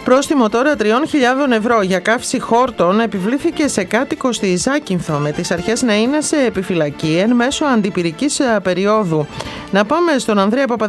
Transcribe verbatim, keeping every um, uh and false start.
Πρόστιμο τώρα τριών χιλιάδων ευρώ για καύση χόρτων επιβλήθηκε σε κάτοικο στη Ζάκυνθο, με τις αρχές να είναι σε επιφυλακή εν μέσω αντιπυρικής περίοδου. Να πάμε στον Ανδρέα Παπαδημητρίου.